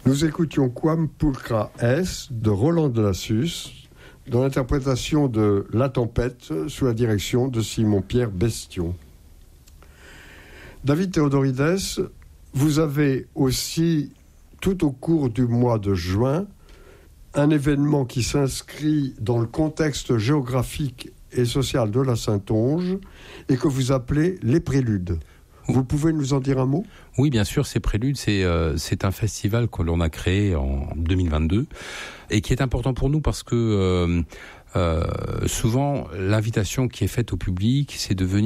Nous écoutions Quam Pulchra Est de Roland de Lassus, dans l'interprétation de La Tempête, sous la direction de Simon-Pierre Bestion. David Théodorides, vous avez aussi, tout au cours du mois de juin, un événement qui s'inscrit dans le contexte géographique et social de la Saintonge et que vous appelez les Préludes. Vous pouvez nous en dire un mot ? Oui, bien sûr, ces Préludes, c'est un festival que l'on a créé en 2022 et qui est important pour nous parce que souvent, l'invitation qui est faite au public, c'est de venir